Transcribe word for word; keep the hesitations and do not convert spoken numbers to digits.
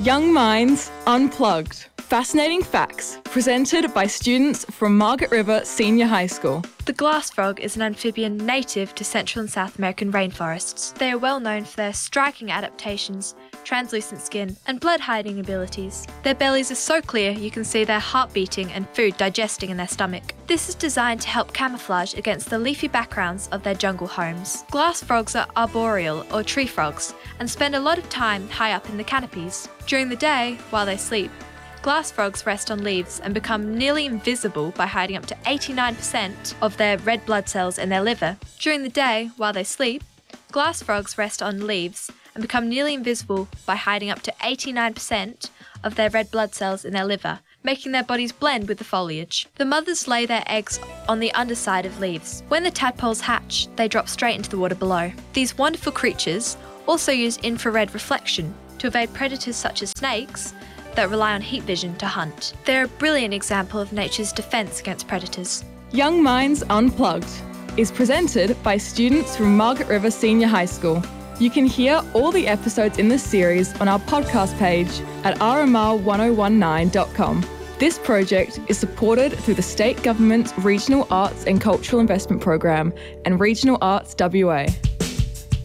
Young Minds Unplugged. Fascinating facts presented by students from Margaret River Senior High School. The glass frog is an amphibian native to Central and South American rainforests. They are well known for their striking adaptations, translucent skin, and blood-hiding abilities. Their bellies are so clear you can see their heart beating and food digesting in their stomach. This is designed to help camouflage against the leafy backgrounds of their jungle homes. Glass frogs are arboreal or tree frogs and spend a lot of time high up in the canopies. During the day, while they sleep, glass frogs rest on leaves and become nearly invisible by hiding up to eighty-nine percent of their red blood cells in their liver. During the day, while they sleep, glass frogs rest on leaves and become nearly invisible by hiding up to eighty-nine percent of their red blood cells in their liver, making their bodies blend with the foliage. The mothers lay their eggs on the underside of leaves. When the tadpoles hatch, they drop straight into the water below. These wonderful creatures also use infrared reflection to evade predators such as snakes that rely on heat vision to hunt. They're a brilliant example of nature's defense against predators. Young Minds Unplugged is presented by students from Margaret River Senior High School. You can hear all the episodes in this series on our podcast page at r m r one oh one nine dot com. This project is supported through the State Government's Regional Arts and Cultural Investment Program and Regional Arts W A.